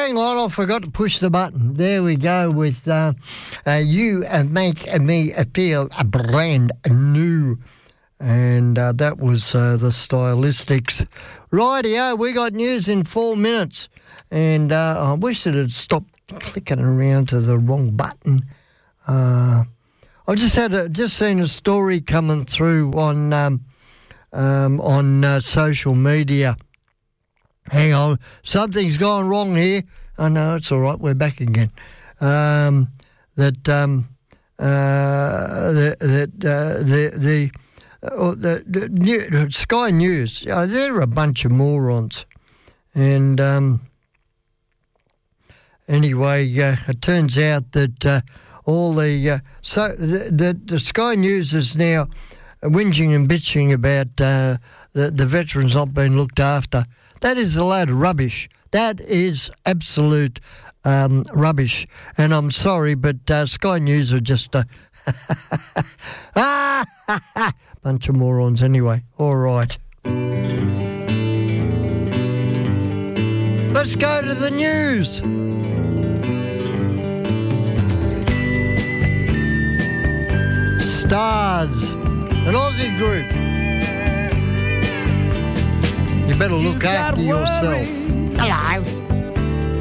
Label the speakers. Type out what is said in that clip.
Speaker 1: hang on, I forgot to push the button. There we go with You Make Me Feel Brand New. And that was the Stylistics. Rightio, we got news in 4 minutes. And I wish it had stopped clicking around to the wrong button. I just seen a story coming through on social media. Hang on, something's gone wrong here. Oh no, it's all right. We're back again. The Sky News. They're a bunch of morons, and anyway, it turns out that all the Sky News is now whinging and bitching about the veterans not being looked after. That is a load of rubbish. That is absolute rubbish. And I'm sorry, but Sky News are just a bunch of morons anyway. All right. Let's go to the news. Stars, an Aussie group. You better look after yourself.
Speaker 2: Hello.